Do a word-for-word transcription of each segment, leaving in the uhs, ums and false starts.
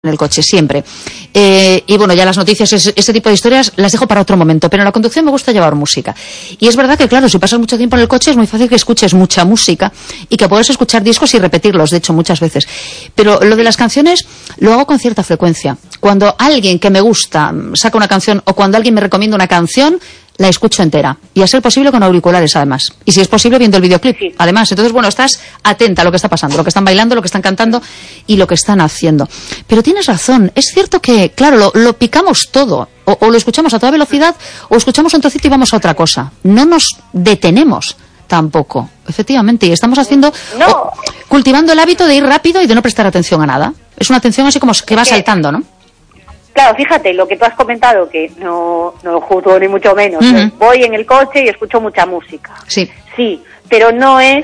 en el coche, siempre. Eh, y bueno, ya las noticias, este tipo de historias las dejo para otro momento, pero en la conducción me gusta llevar música. Y es verdad que, claro, si pasas mucho tiempo en el coche es muy fácil que escuches mucha música y que puedas escuchar discos y repetirlos, de hecho, muchas veces. Pero lo de las canciones lo hago con cierta frecuencia. Cuando alguien que me gusta saca una canción o cuando alguien me recomienda una canción, la escucho entera. Y a ser posible con auriculares, además. Y si es posible, viendo el videoclip, sí. Además. Entonces, bueno, estás atenta a lo que está pasando, lo que están bailando, lo que están cantando y lo que están haciendo. Pero tienes razón. Es cierto que, claro, lo, lo picamos todo. O, o lo escuchamos a toda velocidad o escuchamos un trocito y vamos a otra cosa. No nos detenemos tampoco. Efectivamente. Y estamos haciendo... No. O, cultivando el hábito de ir rápido y de no prestar atención a nada. Es una atención así como que va saltando, ¿no? Claro, fíjate, lo que tú has comentado, que no, no juzgo ni mucho menos. Uh-huh. Voy en el coche y escucho mucha música. Sí. Sí, pero no es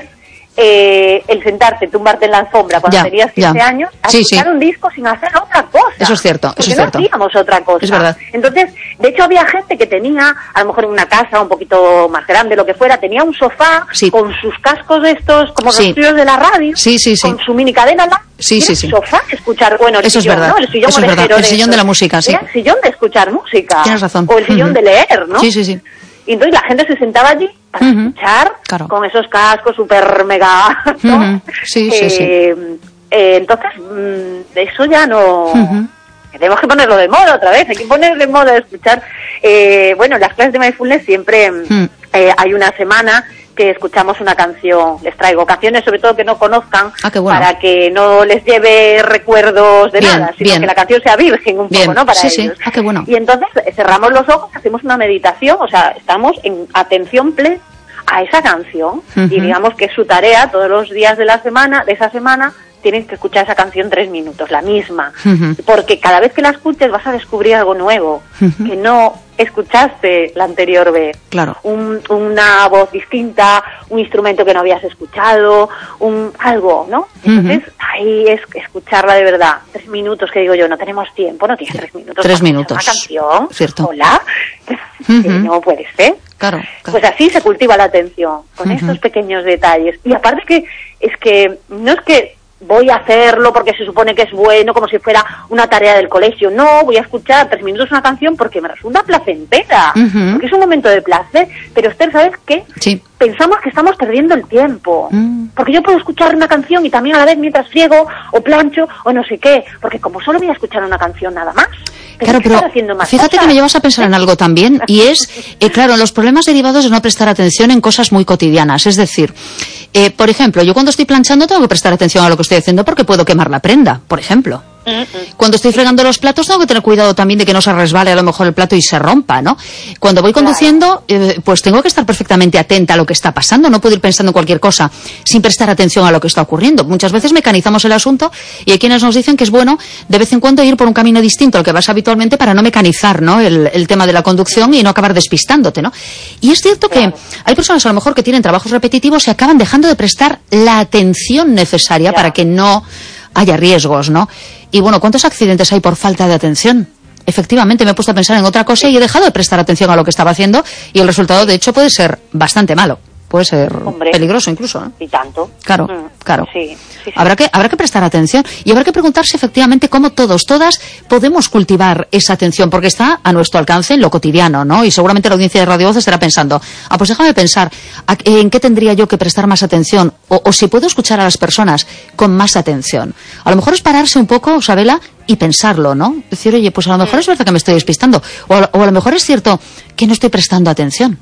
eh, el sentarte, tumbarte en la alfombra cuando ya, tenías quince ya. años, a sí, escuchar sí. un disco sin hacer otra cosa. Eso es cierto, porque eso es no cierto. hacíamos otra cosa. Es verdad. Entonces, de hecho había gente que tenía, a lo mejor en una casa un poquito más grande, lo que fuera, tenía un sofá sí. con sus cascos estos, como sí. los tuyos de la radio, sí, sí, sí. con su mini cadena al lado. Sí, sí, sí. Sofá, escuchar, bueno, el eso sillón, es verdad. ¿no? El sillón eso es verdad. El sillón de la música, sí. Era el sillón de escuchar música. Tienes razón. O el sillón uh-huh. de leer, ¿no? Sí, sí, sí. Y entonces la gente se sentaba allí para uh-huh. escuchar claro. con esos cascos súper mega, ¿no? Uh-huh. Sí, eh, sí, sí. Eh, entonces, mmm, eso ya no... Uh-huh. Tenemos que ponerlo de moda otra vez, hay que poner de moda escuchar. Eh, bueno, en las clases de Mindfulness siempre uh-huh. eh, hay una semana que escuchamos una canción. Les traigo canciones, sobre todo que no conozcan, ah, qué bueno. para que no les lleve recuerdos de bien, nada, sino bien. que la canción sea virgen un bien. poco, ¿no? Para sí, ellos. Sí. Ah, qué bueno. Y entonces cerramos los ojos, hacemos una meditación, o sea, estamos en atención plena a esa canción uh-huh. y digamos que es su tarea todos los días de la semana, de esa semana, tienes que escuchar esa canción tres minutos, la misma, uh-huh. porque cada vez que la escuches vas a descubrir algo nuevo, uh-huh. que no escuchaste la anterior vez. Claro. Un, una voz distinta, un instrumento que no habías escuchado, un algo, ¿no? Entonces, uh-huh. ahí es escucharla de verdad. Tres minutos, que digo yo, no tenemos tiempo, no tienes tres minutos. Tres minutos. Una canción. Cierto. Hola. Uh-huh. Que no puede ser. Claro, claro. Pues así se cultiva la atención, con uh-huh. estos pequeños detalles. Y aparte que, es que, no es que voy a hacerlo porque se supone que es bueno, como si fuera una tarea del colegio. No, voy a escuchar tres minutos una canción porque me resulta placentera, uh-huh. porque es un momento de placer. Pero Esther, ¿sabes qué? Sí. Pensamos que estamos perdiendo el tiempo, mm. porque yo puedo escuchar una canción y también a la vez mientras friego o plancho o no sé qué, porque como solo voy a escuchar una canción nada más. Claro, pero más fíjate cosas. Que me llevas a pensar en algo también, y es, eh, claro, los problemas derivados de no prestar atención en cosas muy cotidianas. Es decir, eh, por ejemplo, yo cuando estoy planchando tengo que prestar atención a lo que estoy haciendo porque puedo quemar la prenda, por ejemplo. Cuando estoy fregando los platos tengo que tener cuidado también de que no se resbale a lo mejor el plato y se rompa, ¿no? Cuando voy conduciendo, eh, pues tengo que estar perfectamente atenta a lo que está pasando, no puedo ir pensando en cualquier cosa sin prestar atención a lo que está ocurriendo. Muchas veces mecanizamos el asunto y hay quienes nos dicen que es bueno de vez en cuando ir por un camino distinto al que vas habitualmente para no mecanizar, ¿no? El, el tema de la conducción y no acabar despistándote, ¿no? Y es cierto que hay personas a lo mejor que tienen trabajos repetitivos y acaban dejando de prestar la atención necesaria para que no haya riesgos, ¿no? Y bueno, ¿cuántos accidentes hay por falta de atención? Efectivamente, me he puesto a pensar en otra cosa y he dejado de prestar atención a lo que estaba haciendo y el resultado, de hecho, puede ser bastante malo. Puede ser Hombre, peligroso incluso, ¿no? Y tanto. Claro, mm, claro. Sí, sí, sí. Habrá que, habrá que prestar atención y habrá que preguntarse efectivamente cómo todos, todas podemos cultivar esa atención, porque está a nuestro alcance en lo cotidiano, ¿no? Y seguramente la audiencia de Radio Voz estará pensando, ah, pues déjame pensar, ¿en qué tendría yo que prestar más atención? O, o si puedo escuchar a las personas con más atención. A lo mejor es pararse un poco, Sabela, y pensarlo, ¿no? Decir, oye, pues a lo mejor mm. es verdad que me estoy despistando. O a, o a lo mejor es cierto que no estoy prestando atención.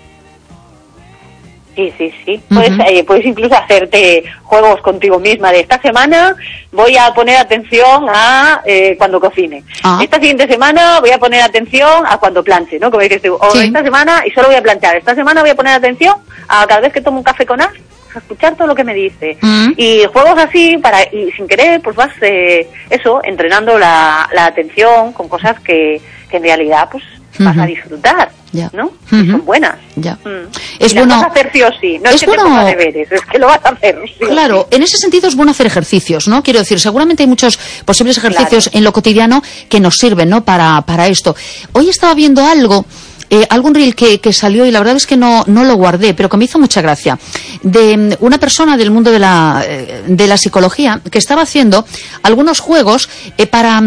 Sí, sí, sí. Uh-huh. Puedes, eh, puedes incluso hacerte juegos contigo misma de esta semana voy a poner atención a eh, cuando cocine. Uh-huh. Esta siguiente semana voy a poner atención a cuando planche, ¿no? Como dices tú. O sí. Esta semana, y solo voy a planchar. Esta semana voy a poner atención a cada vez que tomo un café con As, a escuchar todo lo que me dice. Uh-huh. Y juegos así, para y sin querer, pues vas, eh, eso, entrenando la, la atención con cosas que, que en realidad, pues, vas uh-huh. a disfrutar, ya. ¿no? Uh-huh. Son buenas. Ya. Mm. Es y bueno. Las vas a hacer sí o sí. No es, es que bueno... te pongas deberes, es que lo vas a hacer. Sí claro, o sí. En ese sentido es bueno hacer ejercicios, ¿no? Quiero decir, seguramente hay muchos posibles ejercicios claro. en lo cotidiano que nos sirven, ¿no? Para, para esto. Hoy estaba viendo algo eh, algún reel que, que salió y la verdad es que no, no lo guardé, pero que me hizo mucha gracia, de una persona del mundo de la, de la psicología que estaba haciendo algunos juegos eh, para